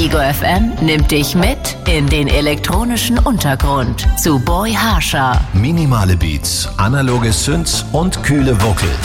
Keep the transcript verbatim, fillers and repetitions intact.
Ego F M nimmt dich mit in den elektronischen Untergrund zu Boy Harsher. Minimale Beats, analoge Synths und kühle Vocals.